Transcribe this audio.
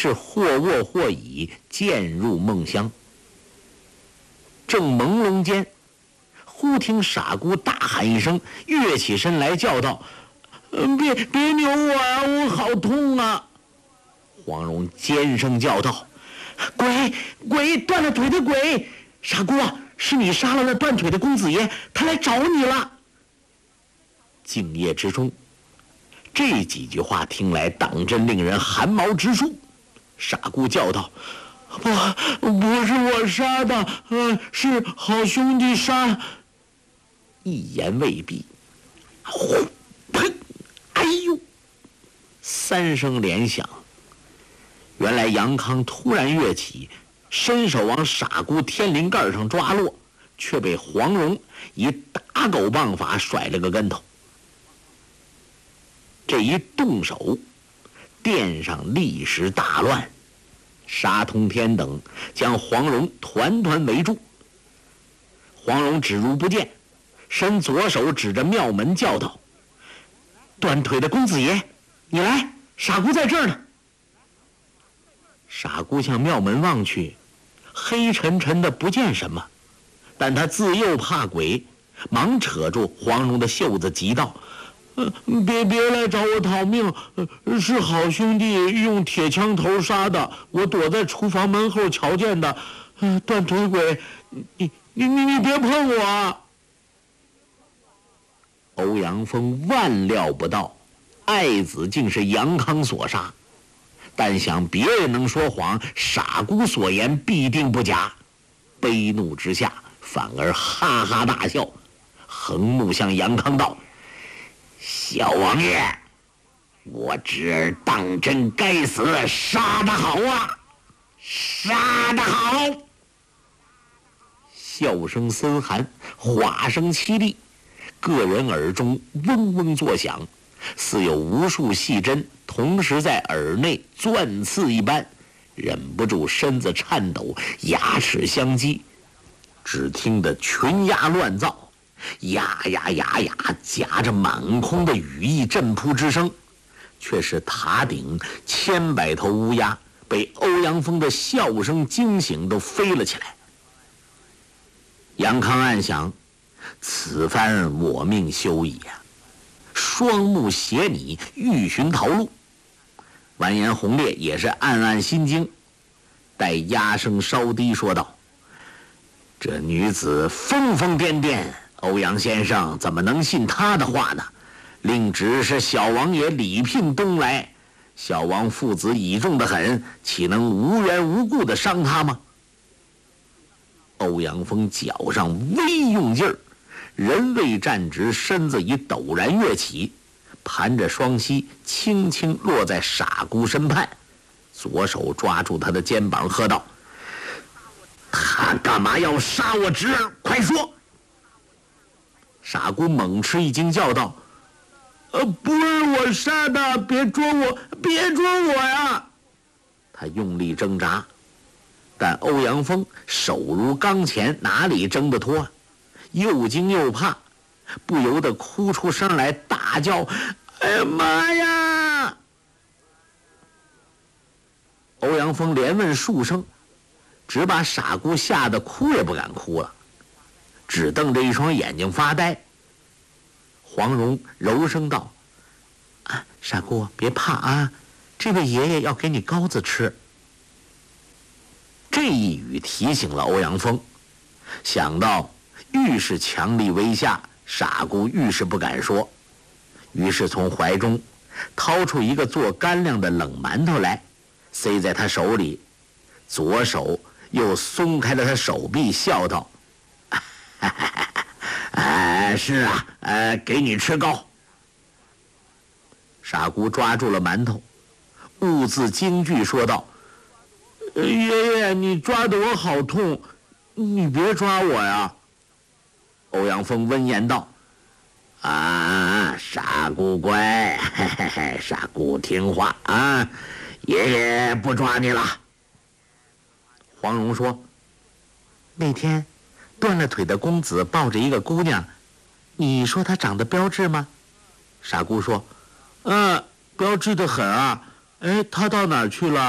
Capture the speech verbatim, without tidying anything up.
是或卧或倚，渐入梦乡。正朦胧间，忽听傻姑大喊一声，跃起身来叫道：“别别扭我啊，我好痛啊！”黄蓉尖声叫道：“鬼鬼，断了腿的鬼！傻姑啊，是你杀了那断腿的公子爷，他来找你了。”静夜之中，这几句话听来当真令人寒毛直竖。傻姑叫道：“不，不是我杀的，呃，是好兄弟杀。”一言未毕，呼呸！哎呦！三声连响。原来杨康突然跃起，伸手往傻姑天灵盖上抓落，却被黄蓉以打狗棒法甩了个跟头。这一动手，殿上立时大乱，沙通天等将黄蓉团团围住。黄蓉止如不见，伸左手指着庙门叫道：“断腿的公子爷，你来，傻姑在这儿呢。”傻姑向庙门望去，黑沉沉的不见什么，但他自幼怕鬼，忙扯住黄蓉的袖子急道：“呃，别别来找我讨命，呃，是好兄弟用铁枪头杀的，我躲在厨房门后瞧见的。呃，断腿鬼，你你你你别碰我啊！”欧阳锋万料不到，爱子竟是杨康所杀，但想别人能说谎，傻姑所言必定不假，悲怒之下反而哈哈大笑，横目向杨康道：“小王爷，我侄儿当真该死，杀得好啊，杀得好！”笑声森寒，话声凄厉，个人耳中嗡嗡作响，似有无数细针同时在耳内钻刺一般，忍不住身子颤抖，牙齿相击。只听得群鸦乱噪，呀呀呀呀，夹着满空的羽翼震扑之声，却是塔顶千百头乌鸦被欧阳锋的笑声惊醒，都飞了起来。杨康暗想，此番我命休矣呀！双目斜睨，欲寻逃路。完颜洪烈也是暗暗心惊，待鸦声稍低，说道：“这女子疯疯癫癫，欧阳先生怎么能信她的话呢？令只是小王爷礼聘东来，小王父子倚重得很，岂能无缘无故的伤她吗？”欧阳锋脚上微用劲儿，人未站直，身子已陡然跃起，盘着双膝，轻轻落在傻姑身畔，左手抓住她的肩膀，喝道：“他干嘛要杀我侄儿？快说！”傻姑猛吃一惊，叫道：“呃，不是我杀的，别捉我，别捉我呀！”他用力挣扎，但欧阳锋手如钢钳，哪里挣得脱？又惊又怕，不由得哭出声来，大叫：“哎呀妈呀！”欧阳锋连问数声，只把傻姑吓得哭也不敢哭了，只瞪着一双眼睛发呆。黄蓉柔声道：“啊，傻姑别怕啊，这位爷爷要给你膏子吃。”这一语提醒了欧阳锋，想到愈是强力威吓，傻姑愈是不敢说，于是从怀中掏出一个做干粮的冷馒头来，塞在他手里，左手又松开了他手臂，笑道：“呃，是啊，呃，给你吃糕。”傻姑抓住了馒头，兀自惊惧，说道：“爷爷，你抓得我好痛，你别抓我呀。”欧阳锋温言道：“啊，傻姑乖，嘿嘿嘿，傻姑听话啊，爷爷不抓你了。”黄蓉说：“那天断了腿的公子抱着一个姑娘，你说她长得标致吗？”傻姑说：“嗯，标致得很啊。哎，她到哪儿去了？”